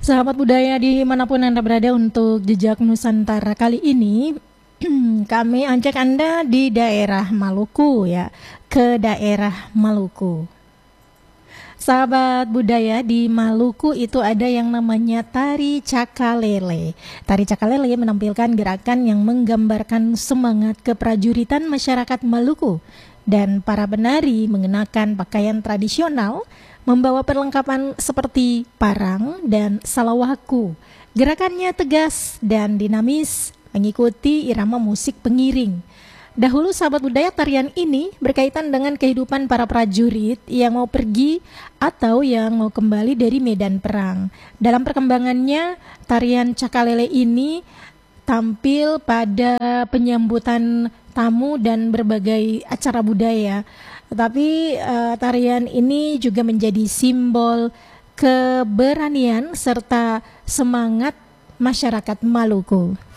Sahabat budaya dimanapun Anda berada, untuk Jejak Nusantara kali ini kami ajak Anda di daerah Maluku ya, ke daerah Maluku. Sahabat budaya, di Maluku itu ada yang namanya tari cakalele. Tari cakalele menampilkan gerakan yang menggambarkan semangat keprajuritan masyarakat Maluku. Dan para penari mengenakan pakaian tradisional, membawa perlengkapan seperti parang dan salawaku. Gerakannya tegas dan dinamis, mengikuti irama musik pengiring. Dahulu sahabat budaya, tarian ini berkaitan dengan kehidupan para prajurit yang mau pergi atau yang mau kembali dari medan perang. Dalam perkembangannya, tarian cakalele ini tampil pada penyambutan tamu dan berbagai acara budaya. Tetapi tarian ini juga menjadi simbol keberanian serta semangat masyarakat Maluku.